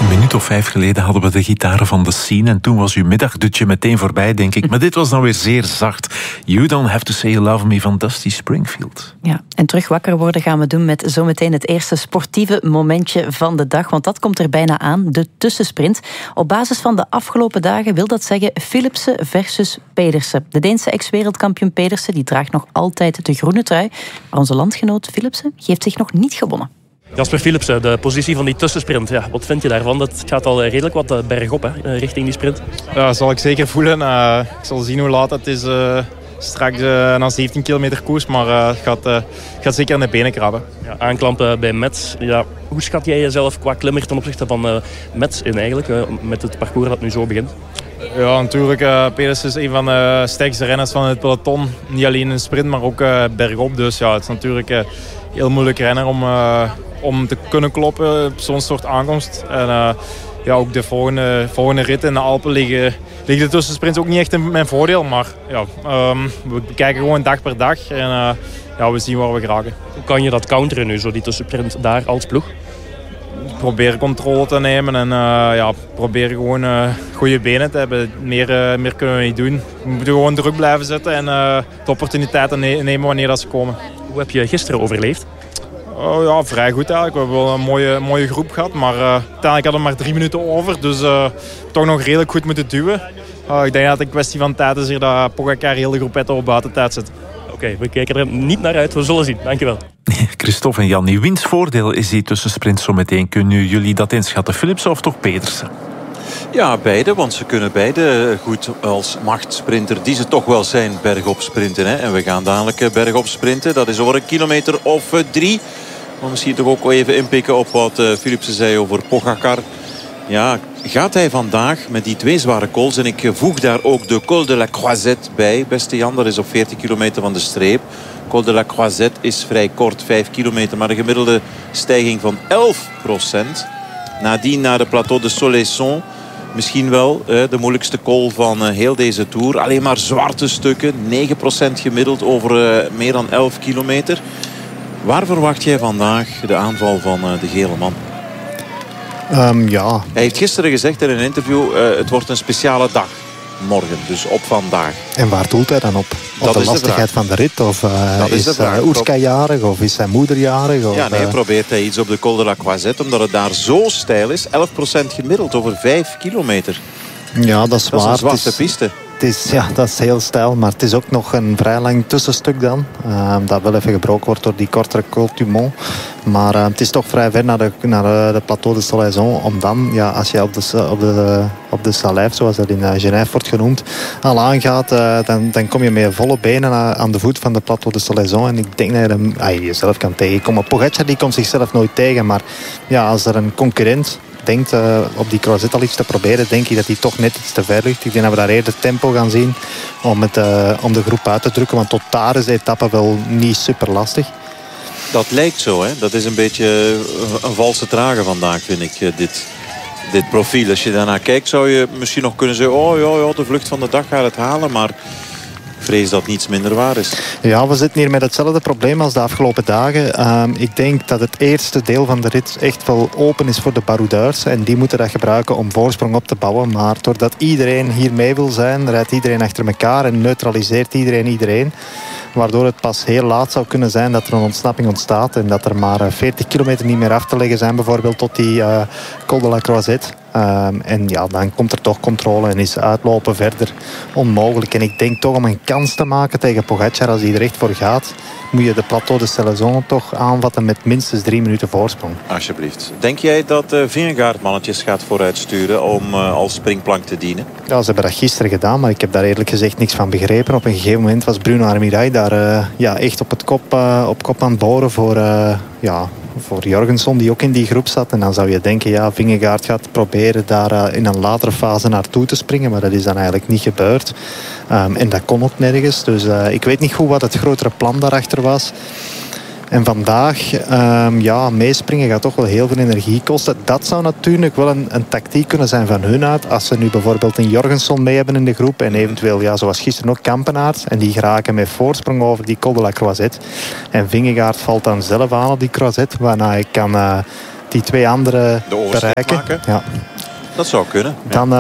Een minuut of 5 geleden hadden we de gitaren van The Scene en toen was uw middagdutje meteen voorbij, denk ik. Maar dit was dan weer zeer zacht. You Don't Have to Say You Love Me van Dusty Springfield. Ja, en terug wakker worden gaan we doen met zometeen het eerste sportieve momentje van de dag, want dat komt er bijna aan, de tussensprint. Op basis van de afgelopen dagen wil dat zeggen Philipsen versus Pedersen. De Deense ex-wereldkampioen Pedersen die draagt nog altijd de groene trui, maar onze landgenoot Philipsen heeft zich nog niet gewonnen. Jasper Philipsen, de positie van die tussensprint. Ja, wat vind je daarvan? Het gaat al redelijk wat bergop hè, richting die sprint. Ja, dat zal ik zeker voelen. Ik zal zien hoe laat het is. Straks na 17 kilometer koers, maar het gaat zeker aan de benen krabben. Ja, aanklampen bij Metz. Ja, hoe schat jij jezelf qua klimmer ten opzichte van Metz in eigenlijk? Met het parcours dat nu zo begint? Ja, natuurlijk. Pedersen is een van de sterkste renners van het peloton. Niet alleen in de sprint, maar ook bergop. Dus ja, het is natuurlijk een heel moeilijk renner om te kunnen kloppen op zo'n soort aankomst. En ja, ook de volgende rit in de Alpen liggen de tussensprints ook niet echt in mijn voordeel. Maar ja, we kijken gewoon dag per dag en ja, we zien waar we geraken. Hoe kan je dat counteren nu, zo die tussensprint daar als ploeg? Proberen controle te nemen en ja, proberen gewoon goede benen te hebben. Meer kunnen we niet doen. We moeten gewoon druk blijven zetten en de opportuniteiten nemen wanneer dat ze komen. Hoe heb je gisteren overleefd? Oh, ja, vrij goed eigenlijk. We hebben wel een mooie groep gehad, maar uiteindelijk hadden we maar 3 minuten over. Dus toch nog redelijk goed moeten duwen. Ik denk dat het een kwestie van tijd is hier dat Pogacar heel de groepetto op buitentijd zit. Oké, we kijken er niet naar uit. We zullen zien. Dankjewel. Christophe en Jan, wiens voordeel is die tussensprint zo meteen? Kunnen jullie dat inschatten? Philipsen of toch Pedersen? Ja, beide, want ze kunnen beide goed als machtsprinter, die ze toch wel zijn, bergop sprinten. Hè? En we gaan dadelijk bergop sprinten. Dat is over 1 kilometer of 3. Maar misschien toch ook wel even inpikken op wat Philipsen zei over Pogacar. Ja, gaat hij vandaag met die 2 zware cools, en ik voeg daar ook de Col de la Croisette bij, beste Jan, dat is op 40 kilometer van de streep. Col de la Croisette is vrij kort, 5 kilometer, maar een gemiddelde stijging van 11%. Nadien naar de Plateau de Soleilson. Misschien wel de moeilijkste col van heel deze Tour. Alleen maar zwarte stukken. 9% gemiddeld over meer dan 11 kilometer. Waar verwacht jij vandaag de aanval van de gele man? Ja. Hij heeft gisteren gezegd in een interview, het wordt een speciale dag. Morgen, dus op vandaag. En waar doelt hij dan op? Op de lastigheid van de rit? Of is Oerska jarig? Of is zijn moeder jarig? Of, ja, nee, probeert hij iets op de Col de la Croisette, omdat het daar zo steil is. 11% gemiddeld over 5 kilometer. Ja, dat is waar. Dat is een zwarte piste. Ja, dat is heel steil, maar het is ook nog een vrij lang tussenstuk dan. Dat wel even gebroken wordt door die kortere Col du Mont. Maar het is toch vrij ver naar de Plateau de Soleilson. Om dan, ja, als je op de Salijf, zoals dat in Genève wordt genoemd, al aangaat, dan kom je met volle benen aan de voet van de Plateau de Soleilson. En ik denk dat je jezelf kan tegenkomen. Pogacar die komt zichzelf nooit tegen, maar ja, als er een concurrent denkt op die Croisette al iets te proberen, denk ik dat hij toch net iets te ver ligt. Ik denk dat we daar eerder tempo gaan zien om de groep uit te drukken, want tot daar is de etappe wel niet super lastig. Dat lijkt zo, hè. Dat is een beetje een valse trage vandaag, vind ik, dit profiel. Als je daarnaar kijkt, zou je misschien nog kunnen zeggen, oh ja, de vlucht van de dag gaat het halen, maar ik vrees dat niets minder waar is. Ja, we zitten hier met hetzelfde probleem als de afgelopen dagen. Ik denk dat het eerste deel van de rit echt wel open is voor de baroudeurs. En die moeten dat gebruiken om voorsprong op te bouwen. Maar doordat iedereen hier mee wil zijn, rijdt iedereen achter elkaar en neutraliseert iedereen. Waardoor het pas heel laat zou kunnen zijn dat er een ontsnapping ontstaat. En dat er maar 40 kilometer niet meer af te leggen zijn, bijvoorbeeld tot die Col de la Croisette. En ja, dan komt er toch controle en is uitlopen verder onmogelijk. En ik denk toch om een kans te maken tegen Pogacar, als hij er echt voor gaat, moet je de Plateau de Soleilson toch aanvatten met minstens 3 minuten voorsprong. Alsjeblieft. Denk jij dat Vingegaard mannetjes gaat vooruitsturen om als springplank te dienen? Ja, ze hebben dat gisteren gedaan, maar ik heb daar eerlijk gezegd niks van begrepen. Op een gegeven moment was Bruno Armirail daar echt op kop aan het boren voor Jorgenson, die ook in die groep zat. En dan zou je denken, ja, Vingegaard gaat proberen daar in een latere fase naartoe te springen. Maar dat is dan eigenlijk niet gebeurd. En dat kon ook nergens. Dus ik weet niet goed wat het grotere plan daarachter was. En vandaag, meespringen gaat toch wel heel veel energie kosten. Dat zou natuurlijk wel een tactiek kunnen zijn van hun uit. Als ze nu bijvoorbeeld een Jorgenson mee hebben in de groep. En eventueel, zoals gisteren ook, Kampenaerts. En die geraken met voorsprong over die Col de la Croisette. En Vingegaard valt dan zelf aan op die Croisette. Waarna hij kan die 2 andere bereiken. Maken. Ja. Dat zou kunnen.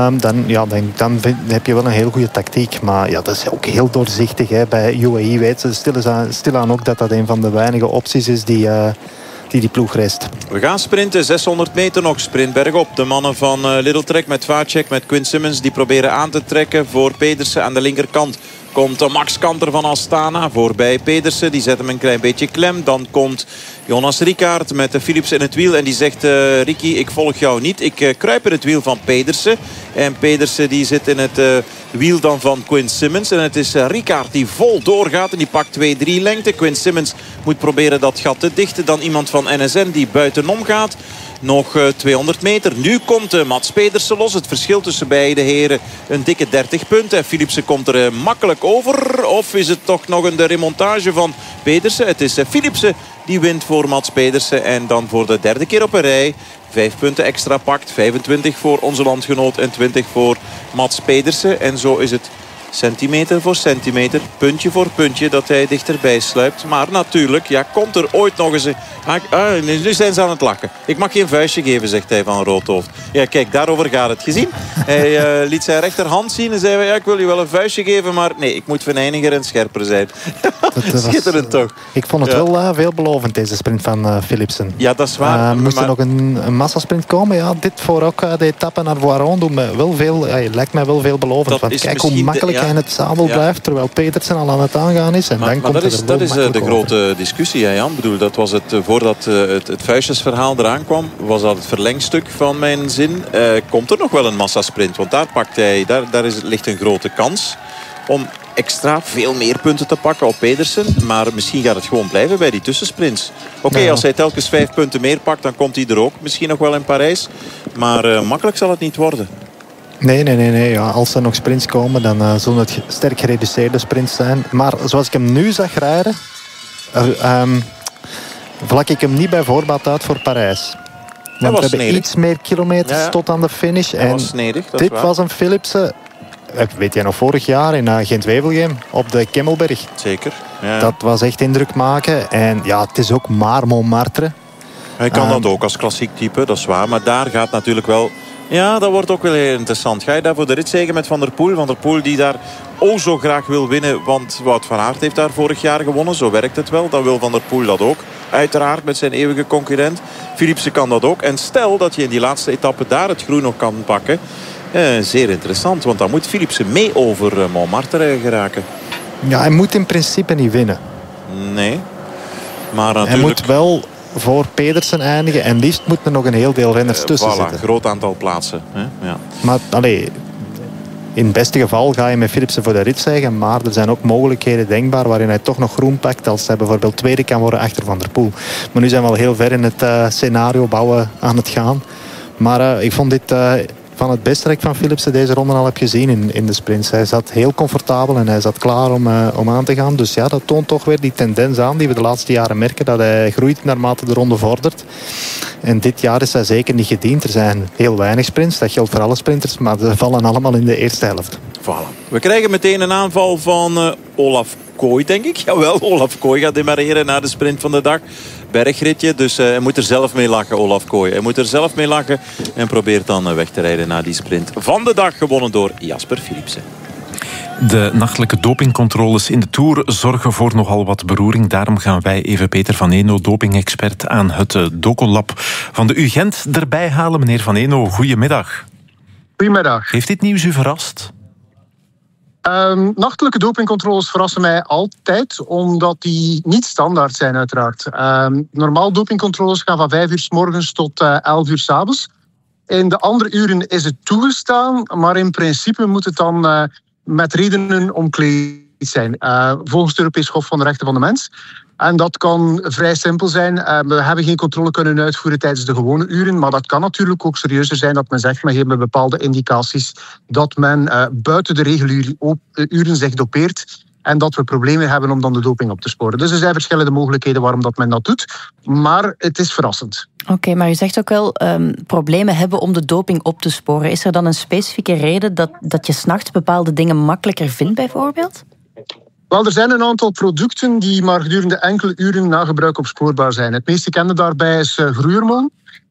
Dan heb je wel een heel goede tactiek. Maar ja, dat is ook heel doorzichtig. Hè. Bij UAE weten ze stilaan ook dat een van de weinige opties is die ploeg rest. We gaan sprinten, 600 meter nog, sprint bergop. De mannen van Little Trek met Vacek, met Quinn Simmons, die proberen aan te trekken voor Pedersen aan de linkerkant. Komt Max Kanter van Astana voorbij Pedersen. Die zet hem een klein beetje klem. Dan komt Jonas Rickaert met de Philips in het wiel. En die zegt, Ricky, ik volg jou niet. Ik kruip in het wiel van Pedersen. En Pedersen die zit in het wiel dan van Quinn Simmons. En het is Rickaert die vol doorgaat. En die pakt 2-3 lengte. Quinn Simmons moet proberen dat gat te dichten. Dan iemand van NSN die buitenom gaat. Nog 200 meter. Nu komt Mats Pedersen los. Het verschil tussen beide heren een dikke 30 punten. En Philipsen komt er makkelijk over. Of is het toch nog een remontage van Pedersen? Het is Philipsen die wint voor Mats Pedersen. En dan voor de 3e keer op een rij 5 punten extra pakt. 25 voor onze landgenoot en 20 voor Mats Pedersen. En zo is het centimeter voor centimeter, puntje voor puntje, dat hij dichterbij sluipt. Maar natuurlijk, ja, komt er ooit nog eens... nu zijn ze aan het lachen. Ik mag geen vuistje geven, zegt hij van Roodhoofd. Ja, kijk, daarover gaat het. Gezien? Hij liet zijn rechterhand zien en zei... Ja, ik wil je wel een vuistje geven, maar nee, ik moet venijniger en scherper zijn. Schitterend toch? Ik vond het wel veelbelovend, deze sprint van Philipsen. Ja, dat is waar. Moest er nog een massasprint komen? Ja, dit voor ook de etappe naar Voiron doen me wel veel... lijkt mij wel veelbelovend. Want kijk hoe makkelijk hij in het zadel blijft, terwijl Petersen al aan het aangaan is. En dan komt dat is de grote discussie, hè, Jan. Ik bedoel, dat was het, voordat het vuistjesverhaal eraan kwam, was dat het verlengstuk van mijn zin. Komt er nog wel een massasprint? Want daar ligt een grote kans om extra veel meer punten te pakken op Pedersen. Maar misschien gaat het gewoon blijven bij die tussensprints. Oké, als hij telkens 5 punten meer pakt, dan komt hij er ook misschien nog wel in Parijs. Maar makkelijk zal het niet worden. Nee. Ja, als er nog sprints komen, dan zullen het sterk gereduceerde sprints zijn. Maar zoals ik hem nu zag rijden, vlak ik hem niet bij voorbaat uit voor Parijs. Want we hebben snedig. Iets meer kilometers tot aan de finish. Dat was snedig, dat dit was was een Philipsen, weet jij nog, vorig jaar in Gent-Wevelgem op de Kemmelberg. Zeker. Ja. Dat was echt indruk maken. En ja, het is ook maar Montmartre. Hij kan dat ook als klassiek type, dat is waar. Maar daar gaat natuurlijk wel... Ja, dat wordt ook wel heel interessant. Ga je daar voor de ritzege met Van der Poel? Van der Poel die daar zo graag wil winnen. Want Wout van Aert heeft daar vorig jaar gewonnen. Zo werkt het wel. Dan wil Van der Poel dat ook. Uiteraard met zijn eeuwige concurrent. Philipsen kan dat ook. En stel dat je in die laatste etappe daar het groen nog kan pakken. Zeer interessant. Want dan moet Philipsen mee over Montmartre geraken. Ja, hij moet in principe niet winnen. Nee. Maar natuurlijk... Hij moet wel voor Pedersen eindigen. En liefst moet er nog een heel deel renners tussen zitten. Groot aantal plaatsen. Hè? Ja. Maar in het beste geval ga je met Philipsen voor de rit zeggen. Maar er zijn ook mogelijkheden denkbaar waarin hij toch nog groen pakt. Als hij bijvoorbeeld tweede kan worden achter Van der Poel. Maar nu zijn we al heel ver in het scenario bouwen aan het gaan. Maar ik vond dit van het beste dat ik van Philipsen deze ronde al heb gezien in de sprints. Hij zat heel comfortabel en hij zat klaar om aan te gaan. Dus ja, dat toont toch weer die tendens aan die we de laatste jaren merken. Dat hij groeit naarmate de ronde vordert. En dit jaar is hij zeker niet gediend. Er zijn heel weinig sprints. Dat geldt voor alle sprinters. Maar ze vallen allemaal in de eerste helft. Voilà. We krijgen meteen een aanval van Olaf Kooi, denk ik. Jawel, Olaf Kooi gaat demareren na de sprint van de dag. Bergritje, dus hij moet er zelf mee lachen, Olaf Kooi. Hij moet er zelf mee lachen en probeert dan weg te rijden na die sprint van de dag, gewonnen door Jasper Philipsen. De nachtelijke dopingcontroles in de Tour zorgen voor nogal wat beroering. Daarom gaan wij even Peter van Eno, dopingexpert aan het Docolab van de UGent, erbij halen. Meneer van Eno, goedemiddag. Goedemiddag. Heeft dit nieuws u verrast? Nachtelijke dopingcontroles verrassen mij altijd, omdat die niet standaard zijn uiteraard. Normaal dopingcontroles gaan van 5 uur 's morgens tot 11 uur 's avonds. In de andere uren is het toegestaan, maar in principe moet het dan met redenen omkleed zijn. Volgens het Europees Hof van de Rechten van de Mens. En dat kan vrij simpel zijn. We hebben geen controle kunnen uitvoeren tijdens de gewone uren. Maar dat kan natuurlijk ook serieuzer zijn dat men zegt, men geeft bepaalde indicaties dat men buiten de reguliere uren zich dopeert. En dat we problemen hebben om dan de doping op te sporen. Dus er zijn verschillende mogelijkheden waarom dat men dat doet. Maar het is verrassend. Oké, maar u zegt ook wel problemen hebben om de doping op te sporen. Is er dan een specifieke reden dat je 's nachts bepaalde dingen makkelijker vindt bijvoorbeeld? Wel, er zijn een aantal producten die maar gedurende enkele uren na gebruik opspoorbaar zijn. Het meest bekende daarbij is groeihormoon.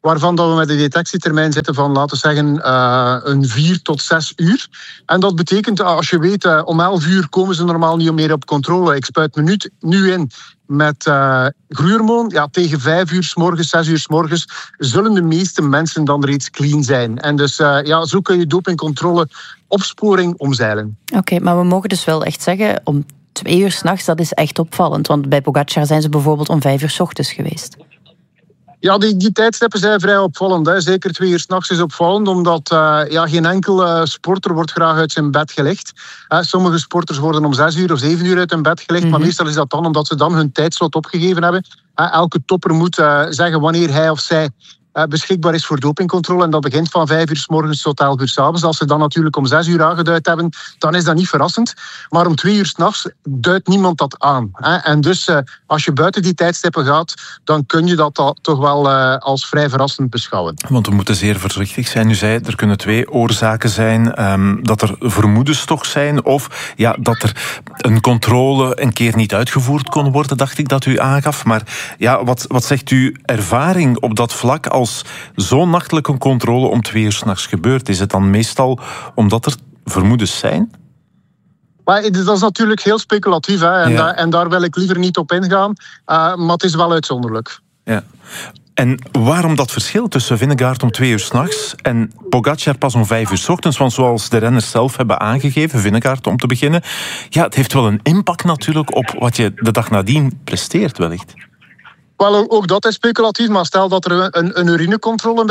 waarvan dat we met een detectietermijn zitten van, laten we zeggen, een 4 tot 6 uur. En dat betekent, als je weet, om 11 uur komen ze normaal niet meer op controle. Ik spuit me nu in met groeihormoon. Ja, tegen 5 uur 's morgens, 6 uur 's morgens, zullen de meeste mensen dan reeds clean zijn. En dus zo kun je dopingcontrole opsporing omzeilen. Oké, maar we mogen dus wel echt zeggen, om 2 uur 's nachts, dat is echt opvallend. Want bij Pogačar zijn ze bijvoorbeeld om 5 uur 's ochtends geweest. Ja, die tijdstippen zijn vrij opvallend. Hè. Zeker 2 uur 's nachts is opvallend, omdat geen enkele sporter wordt graag uit zijn bed gelegd. Sommige sporters worden om 6 uur of 7 uur uit hun bed gelegd, maar meestal is dat dan omdat ze dan hun tijdslot opgegeven hebben. Elke topper moet zeggen wanneer hij of zij beschikbaar is voor dopingcontrole. En dat begint van 5 uur 's morgens tot 11 uur 's avonds. Als ze dan natuurlijk om 6 uur aangeduid hebben, dan is dat niet verrassend. Maar om 2 uur 's nachts duidt niemand dat aan. En dus als je buiten die tijdstippen gaat, dan kun je dat toch wel als vrij verrassend beschouwen. Want we moeten zeer voorzichtig zijn. U zei, er kunnen 2 oorzaken zijn. Dat er vermoedens toch zijn, of dat er een controle een keer niet uitgevoerd kon worden, dacht ik dat u aangaf. Maar ja, wat zegt uw ervaring op dat vlak als zo'n nachtelijke controle om 2 uur 's nachts gebeurt? Is het dan meestal omdat er vermoedens zijn? Maar dat is natuurlijk heel speculatief, hè? En daar wil ik liever niet op ingaan. Maar het is wel uitzonderlijk. Ja. En waarom dat verschil tussen Vingegaard om 2 uur 's nachts en Pogačar pas om 5 uur 's ochtends? Want zoals de renners zelf hebben aangegeven, Vingegaard om te beginnen, het heeft wel een impact natuurlijk op wat je de dag nadien presteert wellicht. Wel, ook dat is speculatief, maar stel dat er een urinecontrole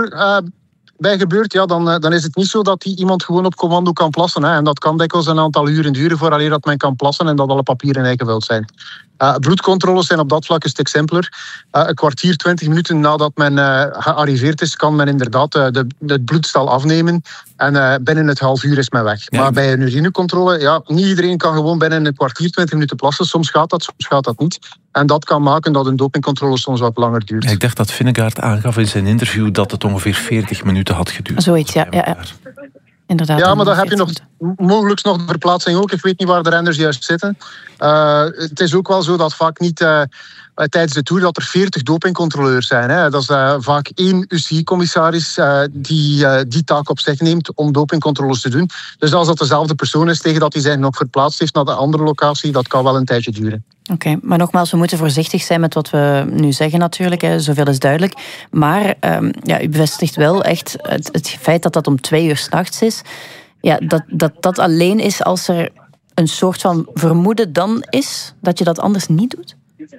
bij gebeurt, dan is het niet zo dat iemand gewoon op commando kan plassen. Hè. En dat kan dikwijls een aantal uren duren vooraleer dat men kan plassen en dat alle papieren ingevuld zijn. Bloedcontroles zijn op dat vlak een stuk simpeler. Een kwartier, 20 minuten nadat men gearriveerd is, kan men inderdaad het bloedstel afnemen. En binnen het half uur is men weg. Ja. Maar bij een urinecontrole, niet iedereen kan gewoon binnen een kwartier, 20 minuten plassen. Soms gaat dat niet. En dat kan maken dat een dopingcontrole soms wat langer duurt. Ik dacht dat Vingegaard aangaf in zijn interview dat het ongeveer 40 minuten had geduurd. Zoiets, ja. Inderdaad. Ja, maar dan heb je nog mogelijk nog de verplaatsing ook. Ik weet niet waar de renners juist zitten. Het is ook wel zo dat vaak niet tijdens de Tour dat er 40 dopingcontroleurs zijn. Hè. Dat is vaak 1 UCI-commissaris die taak op zich neemt om dopingcontroles te doen. Dus als dat dezelfde persoon is tegen dat hij zich nog verplaatst heeft naar de andere locatie, dat kan wel een tijdje duren. Oké, maar nogmaals, we moeten voorzichtig zijn met wat we nu zeggen natuurlijk. Hè. Zoveel is duidelijk. Maar u bevestigt wel echt het feit dat dat om 2 uur 's nachts is. Ja, dat alleen is als er een soort van vermoeden dan is dat je dat anders niet doet?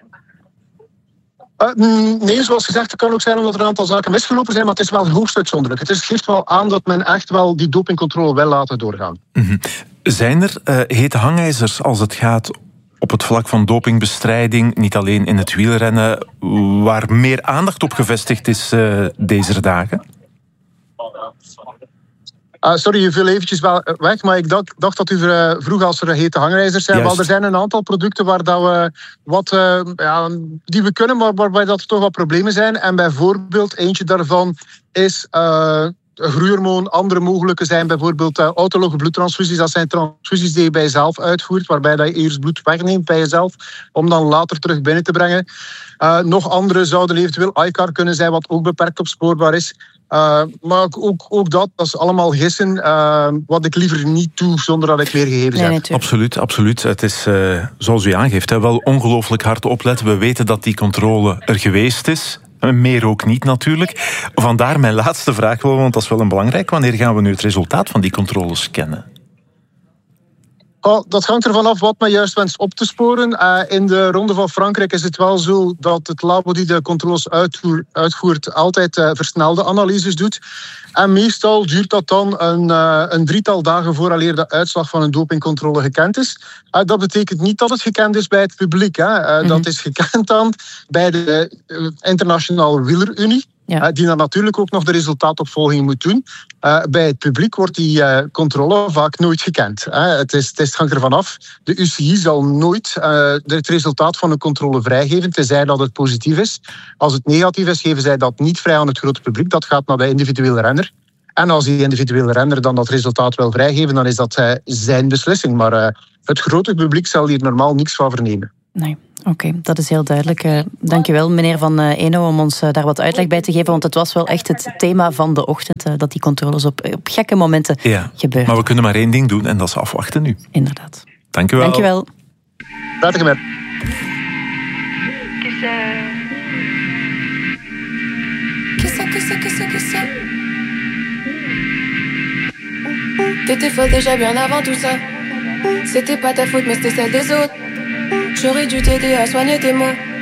Nee, zoals gezegd, het kan ook zijn omdat er een aantal zaken misgelopen zijn, maar het is wel hoogst uitzonderlijk. Het geeft wel aan dat men echt wel die dopingcontrole wil laten doorgaan. Mm-hmm. Zijn er hete hangijzers als het gaat op het vlak van dopingbestrijding, niet alleen in het wielrennen, waar meer aandacht op gevestigd is deze dagen? Sorry, je viel eventjes wel weg, maar ik dacht dat u vroeg als er hete hangijzers zijn. Wel, er zijn een aantal producten waar dat we die we kunnen, maar waarbij dat er toch wat problemen zijn. En bijvoorbeeld eentje daarvan is groeihormoon. Andere mogelijke zijn bijvoorbeeld autologe bloedtransfusies. Dat zijn transfusies die je bij jezelf uitvoert, waarbij dat je eerst bloed wegneemt bij jezelf, om dan later terug binnen te brengen. Nog andere zouden eventueel iCar kunnen zijn, wat ook beperkt opspoorbaar is. Maar ook dat is allemaal gissen, wat ik liever niet doe zonder dat ik meer gegevens heb. Absoluut. Het is, zoals u aangeeft, wel ongelooflijk hard opletten. We weten dat die controle er geweest is. Meer ook niet natuurlijk. Vandaar mijn laatste vraag, want dat is wel een belangrijk. Wanneer gaan we nu het resultaat van die controles kennen? Dat hangt ervan af wat men juist wenst op te sporen. In de Ronde van Frankrijk is het wel zo dat het labo die de controles uitvoert altijd versnelde analyses doet. En meestal duurt dat dan een 3-tal dagen vooraleer de uitslag van een dopingcontrole gekend is. Dat betekent niet dat het gekend is bij het publiek. Dat is gekend dan bij de Internationale Wielerunie. Ja. Die dan natuurlijk ook nog de resultaatopvolging moet doen. Bij het publiek wordt die controle vaak nooit gekend. Het hangt ervan af. De UCI zal nooit het resultaat van een controle vrijgeven, tenzij dat het positief is. Als het negatief is, geven zij dat niet vrij aan het grote publiek. Dat gaat naar de individuele renner. En als die individuele renner dan dat resultaat wil vrijgeven, dan is dat zijn beslissing. Maar het grote publiek zal hier normaal niks van vernemen. Nee. Oké, dat is heel duidelijk. Dankjewel, meneer Van Eno, om ons daar wat uitleg bij te geven. Want het was wel echt het thema van de ochtend, dat die controles op gekke momenten gebeuren. Maar we kunnen maar één ding doen en dat is afwachten nu. Inderdaad. Dank u wel. Dankjewel. Prettige middag. T'étais folle déjà bien avant tout ça. C'était pas ta faute mais c'était celle des autres. J'aurais dû t'aider à soigner tes mots.